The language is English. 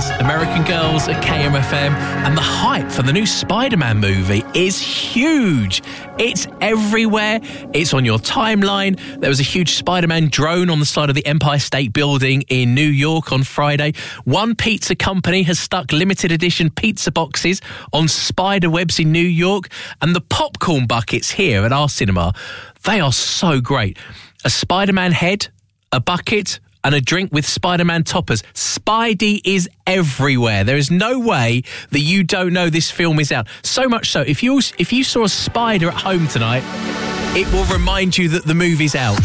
American Girls at KMFM, and the hype for the new Spider-Man movie is huge. It's everywhere. It's on your timeline. There was a huge Spider-Man drone on the side of the Empire State Building in New York on Friday. One pizza company has stuck limited edition pizza boxes on spider webs in New York, and the popcorn buckets here at our cinema, they are so great. A Spider-Man head, a bucket, and a drink with Spider-Man toppers. Spidey is everywhere. There is no way that you don't know this film is out. So much so, if you saw a spider at home tonight, it will remind you that the movie's out.